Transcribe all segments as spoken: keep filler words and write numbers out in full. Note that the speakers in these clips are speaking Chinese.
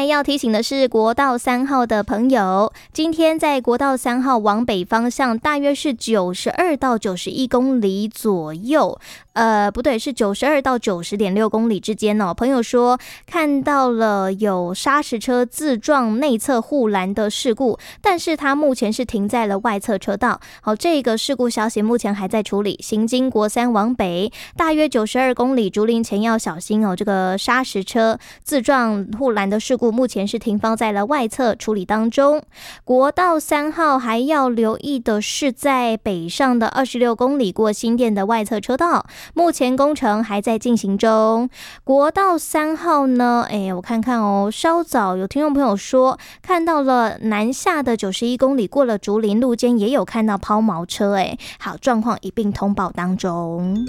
要提醒的是，国道三号的朋友，今天在国道三号往北方向，大约是九十二到九十一公里左右。呃，不对，是九十二到九十点六公里之间哦。朋友说看到了有砂石车自撞内侧护栏的事故，但是他目前是停在了外侧车道。好，这个事故消息目前还在处理。行经国三往北，大约九十二公里，竹林前要小心哦。这个砂石车自撞护栏的事故，目前是停放在了外侧处理当中。国道三号还要留意的是，在北上的二十六公里过新店的外侧车道。目前工程还在进行中。国道三号呢，哎，我看看哦，稍早有听众朋友说看到了南下的九十一公里过了竹林路间也有看到抛锚车，哎，好，状况一并通报当中。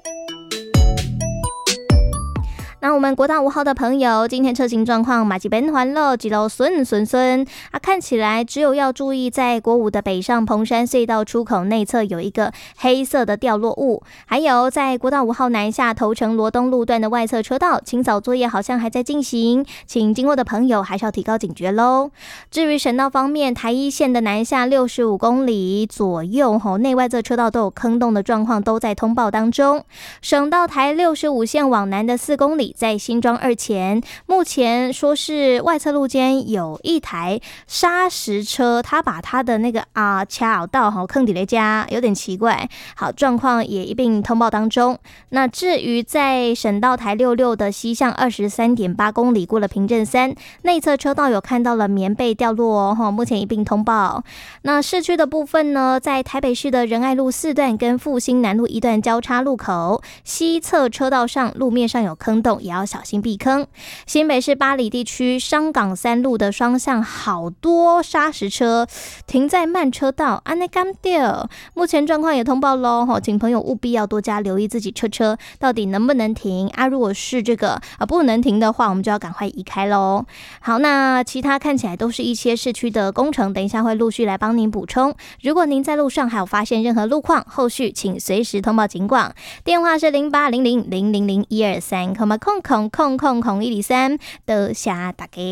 那我们国道五号的朋友，今天车行状况马吉变环了，几路顺顺顺啊，看起来只有要注意在国五的北上蓬山隧道出口内侧有一个黑色的掉落物，还有在国道五号南下头城罗东路段的外侧车道清扫作业好像还在进行，请经过的朋友还是要提高警觉咯。至于省道方面，台一线的南下六十五公里左右吼，内外侧车道都有坑洞的状况都在通报当中。省道台六十五线往南的四公里。在新庄二前，目前说是外侧路间有一台砂石车，他把他的那个啊卡道哈坑底雷加，有点奇怪。好，状况也一并通报当中。那至于在省道台六六的西向二十三点八公里过了平镇山，内侧车道有看到了棉被掉落哦，目前一并通报。那市区的部分呢，在台北市的仁爱路四段跟复兴南路一段交叉路口，西侧车道上路面上有坑洞。也要小心避坑。新北市八里地区商港三路的双向好多砂石车停在慢车道，安内干掉。目前状况也通报喽，请朋友务必要多加留意自己车车到底能不能停啊。如果是这个啊不能停的话，我们就要赶快移开喽。好，那其他看起来都是一些市区的工程，等一下会陆续来帮您补充。如果您在路上还有发现任何路况，后续请随时通报警广，电话是零八零零零零零一二三，空空空空空空一零三，多谢大家。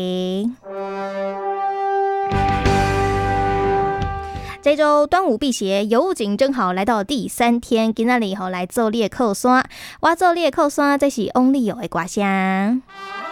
这周端午辟邪，有景正好来到第三天，今天里来做列扣山，我做列扣山，这是翁立友的歌声。